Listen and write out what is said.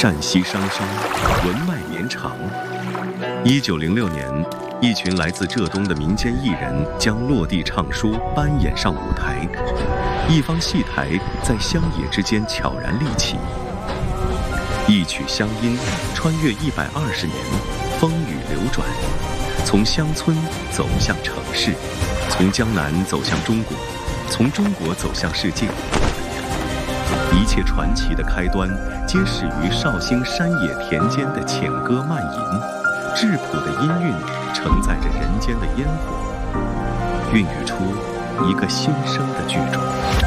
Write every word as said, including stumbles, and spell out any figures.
善息伤声，文脉绵长。一九零六年，一群来自浙东的民间艺人将落地唱书搬演上舞台，一方戏台在乡野之间悄然立起。一曲乡音，穿越一百二十年，风雨流转，从乡村走向城市，从江南走向中国，从中国走向世界。一切传奇的开端，皆始于绍兴山野田间的浅歌慢吟，质朴的音韵承载着人间的烟火，孕育出一个新生的剧种。